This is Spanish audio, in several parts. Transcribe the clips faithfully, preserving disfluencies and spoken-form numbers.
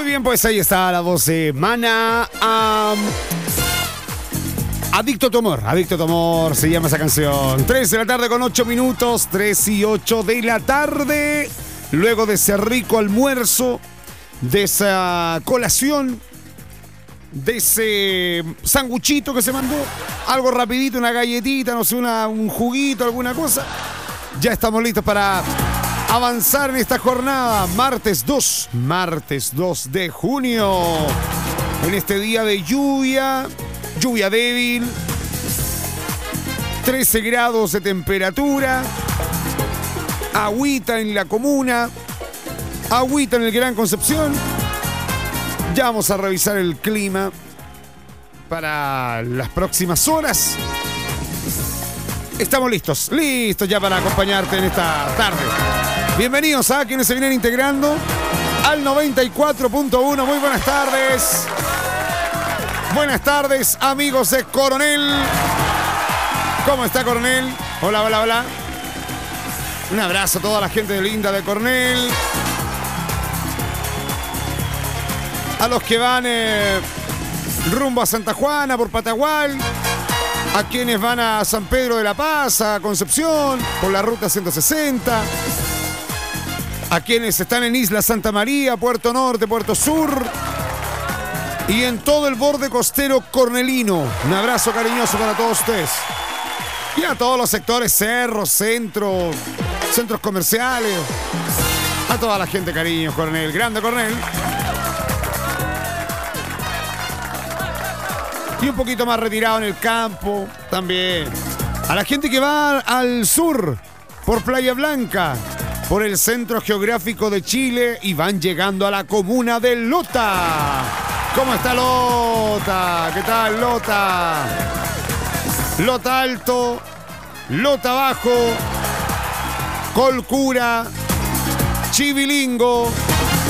bien, pues ahí está la voz de Mana. Um, Adicto a tu amor, Adicto a tu amor, se llama esa canción. tres de la tarde con ocho minutos, tres y ocho de la tarde. Luego de ese rico almuerzo, de esa colación, de ese sanguchito que se mandó, algo rapidito, una galletita, no sé, una, un juguito, alguna cosa. Ya estamos listos para avanzar en esta jornada. Martes dos, martes dos de junio. En este día de lluvia, lluvia débil, trece grados de temperatura, agüita en la comuna, agüita en el Gran Concepción. Ya vamos a revisar el clima para las próximas horas. Estamos listos, listos ya para acompañarte en esta tarde. Bienvenidos a quienes se vienen integrando al noventa y cuatro punto uno. Muy buenas tardes. Buenas tardes, amigos de Coronel. ¿Cómo está, Coronel? Hola, hola, hola. Un abrazo a toda la gente linda de Coronel. A los que van eh, rumbo a Santa Juana por Patagual. A quienes van a San Pedro de la Paz, a Concepción, por la ruta ciento sesenta. A quienes están en Isla Santa María, Puerto Norte, Puerto Sur. Y en todo el borde costero cornelino. Un abrazo cariñoso para todos ustedes. Y a todos los sectores, cerros, centros, centros comerciales. A toda la gente, cariño, Coronel. Grande, Coronel. Y un poquito más retirado en el campo también. A la gente que va al sur, por Playa Blanca, por el centro geográfico de Chile y van llegando a la comuna de Lota. ¿Cómo está Lota? ¿Qué tal, Lota? Lota Alto, Lota Bajo, Colcura, Chivilingo.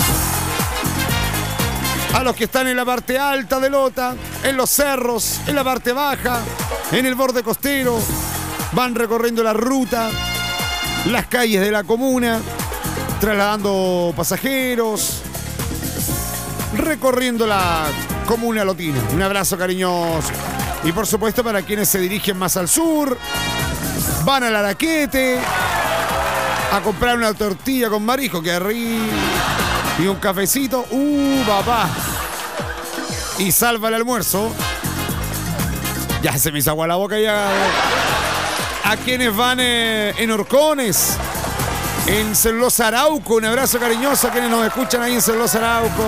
A los que están en la parte alta de Lota, en los cerros, en la parte baja, en el borde costero, van recorriendo la ruta, las calles de la comuna, trasladando pasajeros, recorriendo la comuna lotina. Un abrazo cariñoso. Y por supuesto para quienes se dirigen más al sur, van al Araquete a comprar una tortilla con marisco, que rico. Y un cafecito, uh, papá. Y salva el almuerzo. Ya se me hizo agua la boca ya. A quienes van eh, en Horcones, en Celosa Arauco, un abrazo cariñoso a quienes nos escuchan ahí en Celosa Arauco.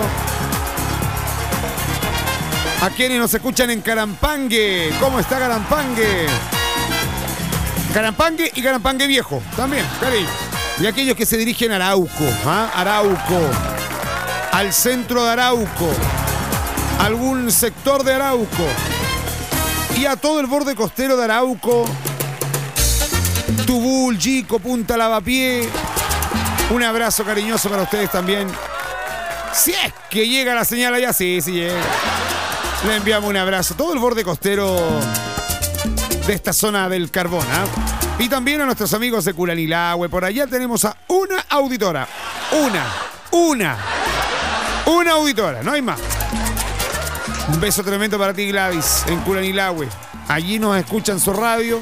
A quienes nos escuchan en Carampangue. ¿Cómo está Carampangue? Carampangue y Carampangue Viejo, también, cariño. Y aquellos que se dirigen a Arauco, ¿ah? Arauco, al centro de Arauco, algún sector de Arauco y a todo el borde costero de Arauco, Tubul, Yico, Punta Lavapié. Un abrazo cariñoso para ustedes también. Si es que llega la señal allá, sí, sí llega. Le enviamos un abrazo. Todo el borde costero de esta zona del Carbón, ¿ah? Y también a nuestros amigos de Curanilahue. Por allá tenemos a una auditora. Una, una, una auditora, no hay más. Un beso tremendo para ti, Gladys, en Curanilahue. Allí nos escuchan su radio.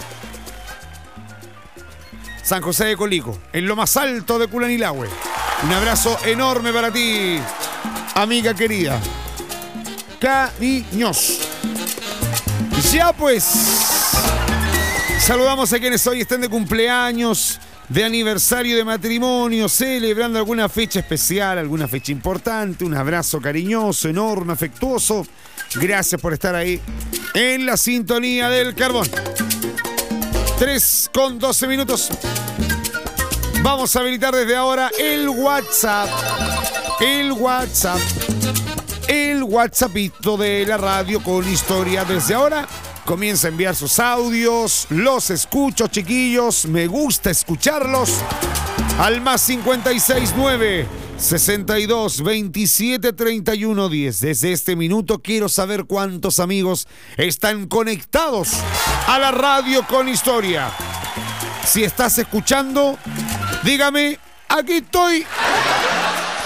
San José de Colico, en lo más alto de Curanilahue. Un abrazo enorme para ti, amiga querida. Cariños. Ya pues. Saludamos a quienes hoy estén de cumpleaños, de aniversario de matrimonio, celebrando alguna fecha especial, alguna fecha importante. Un abrazo cariñoso, enorme, afectuoso. Gracias por estar ahí en la sintonía del Carbón. tres con doce minutos. Vamos a habilitar desde ahora el WhatsApp. El WhatsApp. El WhatsAppito de la radio con historia. Desde ahora comienza a enviar sus audios. Los escucho, chiquillos. Me gusta escucharlos. Al más cincuenta y seis nueve, sesenta y dos, veintisiete, treinta y uno, diez. Desde este minuto quiero saber cuántos amigos están conectados a la radio con historia. Si estás escuchando, dígame, aquí estoy.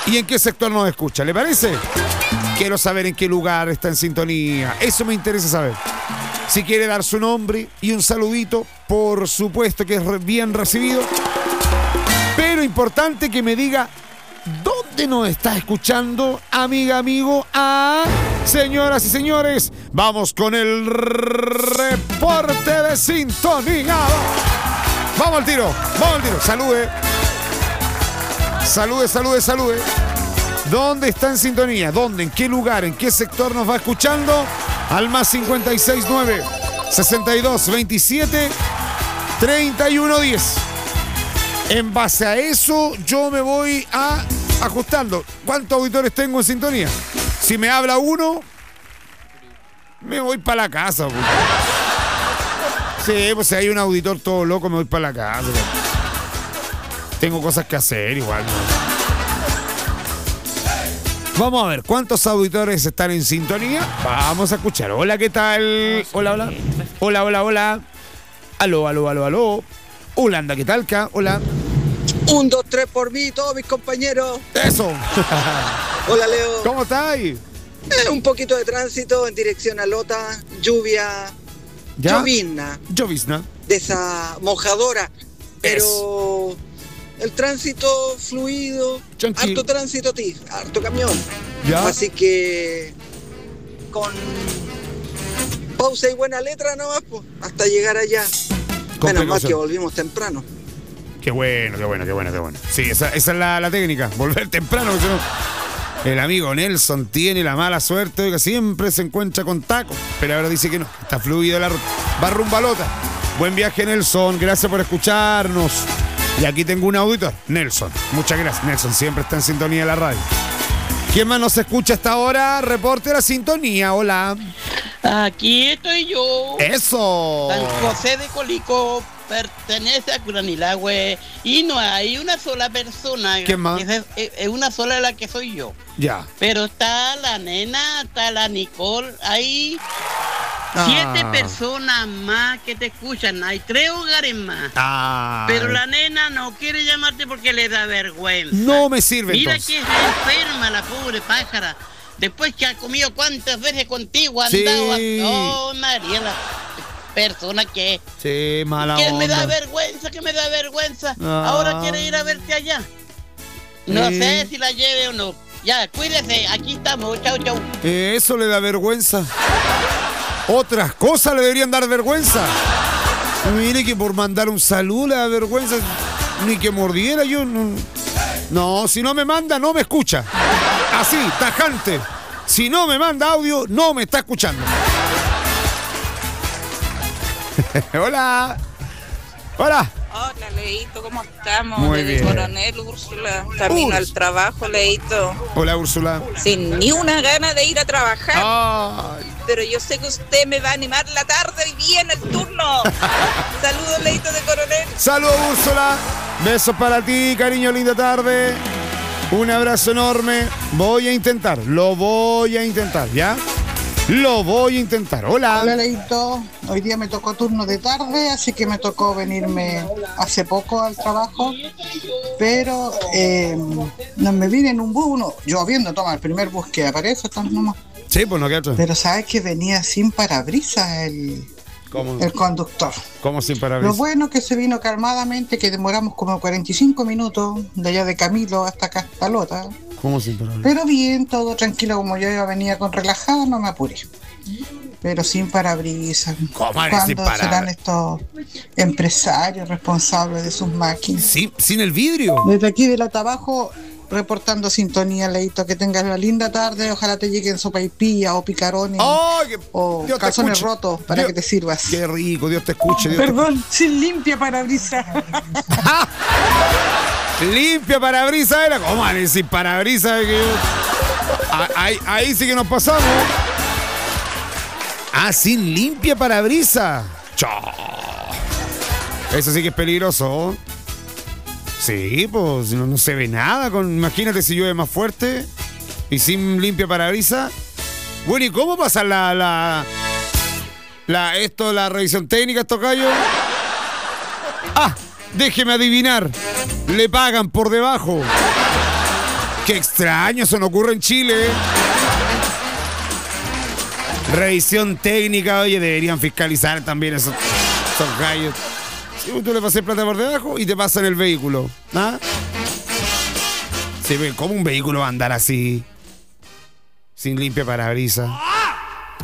y en qué sector nos escucha. ¿Le parece? Quiero saber en qué lugar está en sintonía. Eso me interesa saber. Si quiere dar su nombre y un saludito, por supuesto que es bien recibido. Pero importante que me diga dónde nos está escuchando, amiga, amigo. Ah, señoras y señores, vamos con el reporte de sintonía. Vamos al tiro, vamos al tiro. Salude. Salude, salude, salude. ¿Dónde está en sintonía? ¿Dónde? ¿En qué lugar? ¿En qué sector nos va escuchando? Al más cincuenta y seis nueve, sesenta y dos, veintisiete, treinta y uno, diez. En base a eso, yo me voy a ajustando. ¿Cuántos auditores tengo en sintonía? Si me habla uno, me voy para la casa. Pues. Sí, pues si hay un auditor todo loco, me voy para la casa. Tengo cosas que hacer igual. ¿No? Vamos a ver, ¿cuántos auditores están en sintonía? Vamos a escuchar. Hola, ¿qué tal? Hola, hola. Hola, hola, hola. Aló, aló, aló, aló. Holanda, ¿qué tal, Ca? Hola. Un, dos, tres por mí, todos mis compañeros. Eso. Hola, Leo. ¿Cómo estás? Eh, un poquito de tránsito en dirección a Lota. Lluvia. ¿Ya? Llovizna. Llovizna. De esa mojadora. Pero es. El tránsito fluido. Tranquilo. Harto tránsito, tío. Harto camión. ¿Ya? Así que con pausa y buena letra nomás, pues, hasta llegar allá. Menos mal que volvimos temprano. Qué bueno, qué bueno, qué bueno, qué bueno. Sí, esa, esa es la, la técnica, volver temprano. Porque no, el amigo Nelson tiene la mala suerte de que siempre se encuentra con tacos, pero ahora dice que no, está fluido la ruta. Va rumbo a Lota. Buen viaje, Nelson, gracias por escucharnos. Y aquí tengo un auditor, Nelson. Muchas gracias, Nelson, siempre está en sintonía de la radio. ¿Quién más nos escucha hasta ahora? Reporte de la sintonía, hola. Aquí estoy yo. ¡Eso! San José de Colico pertenece a Curanilagüe y no hay una sola persona. ¿Quién más? Es, es, es una sola la que soy yo. Ya. Pero está la nena, está la Nicole, hay Ah. siete personas más que te escuchan. Hay tres hogares más. Ah. Pero la nena no quiere llamarte porque le da vergüenza. No me sirve. Mira entonces. que es enferma la pobre pájara. Después que ha comido cuántas veces contigo ha Sí. andado. Oh, María, la persona que, Sí, mala que onda. me da vergüenza, que me da vergüenza. Ah. Ahora quiere ir a verte allá. No Sí. sé si la lleve o no. Ya, cuídese, aquí estamos. Chau, chau. Eso le da vergüenza. Otras cosas le deberían dar vergüenza. Mire que por mandar un saludo le da vergüenza. Ni que mordiera yo. No, no, si no me manda, no me escucha. Así, tajante. Si no me manda audio, no me está escuchando. Hola. Hola. Hola, Leito, ¿cómo estamos? Muy Desde bien. Coronel Úrsula, camino Úrsula. al trabajo, Leito. Hola, Úrsula. Sin ni una gana de ir a trabajar, Ay. pero yo sé que usted me va a animar la tarde y bien el turno. Saludos, Leito de Coronel. Saludos, Úrsula. Besos para ti, cariño, linda tarde. Un abrazo enorme. Voy a intentar, lo voy a intentar, ¿ya? Lo voy a intentar. Hola. Hola, Leito. Hoy día me tocó turno de tarde, así que me tocó venirme hace poco al trabajo. Pero eh, no me vine en un bus, uno, yo habiendo tomado el primer bus que aparece, tan nomás. Sí, pues no queda otro. Pero sabes que venía sin parabrisas el, ¿Cómo? el conductor. ¿Cómo sin Lo parabrisas? bueno que se vino calmadamente, que demoramos como cuarenta y cinco minutos de allá de Camilo hasta acá, hasta Lota. ¿Cómo sin parabrisas? Pero bien, todo tranquilo, como yo ya venía con relajada, no me apuré. Pero sin parabrisas. ¿Cómo eres sin ¿Cuándo parabrisas? serán estos empresarios responsables de sus máquinas? Sí, sin el vidrio. Desde aquí de Lota Abajo, reportando sintonía, Leito. Que tengas una linda tarde. Ojalá te lleguen sopaipilla o picarones ¡Ay, que- o Dios te calzones escuche! rotos para Dios- que te sirvas. Qué rico, Dios te escuche. Dios te Perdón, sin limpia parabrisas. Limpia parabrisas era. ¿Cómo eres sin parabrisas? Que yo- Ah, Ahí, ahí sí que nos pasamos. Ah, sin limpia parabrisas. Chao. Eso sí que es peligroso. Sí, pues no, no se ve nada. Con, imagínate si llueve más fuerte y sin limpia parabrisas. Bueno, ¿y cómo pasa la, la, la, esto, la revisión técnica, estos gallos? Ah, déjeme adivinar. Le pagan por debajo. Qué extraño, eso no ocurre en Chile. Revisión técnica, oye, deberían fiscalizar también esos, esos gallos. Si tú le pasas plata por debajo y te pasan el vehículo. ¿Ah? Sí, ¿cómo un vehículo va a andar así? Sin limpia parabrisas.